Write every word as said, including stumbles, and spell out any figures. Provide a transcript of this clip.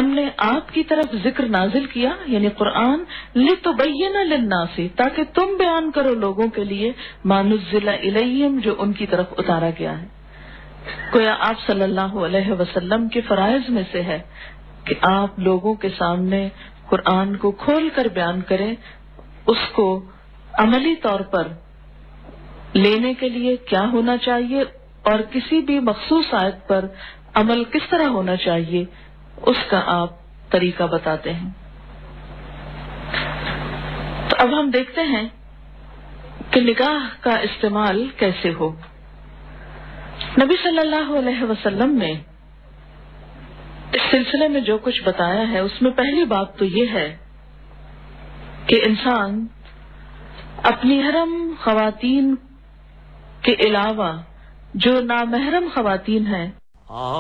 हमने आपकी तरफ जिक्र नाजिल किया यानी कुरान लितुबय्यिना लिन्नासी, ताकि तुम बयान करो लोगों के लिए मानुज़्ज़िला इलैहिम, जो उनकी तरफ उतारा गया है। गोया आप सल्लल्लाहु अलैहि वसल्लम के फराइज में से है कि आप लोगों के सामने कुरान को खोल कर बयान करें, उसको अमली तौर पर लेने के लिए क्या होना चाहिए और किसी भी मखसूस आयत पर अमल किस तरह होना चाहिए, उसका आप तरीका बताते हैं। तो अब हम देखते हैं कि निगाह का इस्तेमाल कैसे हो। नबी सल्लल्लाहु अलैहि वसल्लम ने इस सिलसिले में जो कुछ बताया है, उसमें पहली बात तो ये है कि इंसान अपनी हरम खवातीन के अलावा जो नामहरम खवातीन हैं